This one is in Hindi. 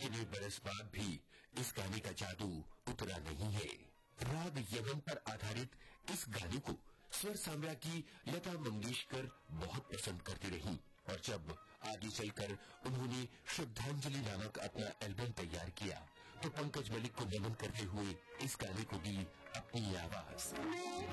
इतने बरस बाद भी इस गाने का जादू उतरा नहीं है। राग यमन पर आधारित इस गाने को स्वर साम्राज्य की लता मंगेशकर बहुत पसंद करती रही और जब आगे चलकर उन्होंने श्रद्धांजलि नामक अपना एल्बम तैयार किया तो पंकज मलिक को नमन करते हुए इस गाने को दी अपनी आवाज।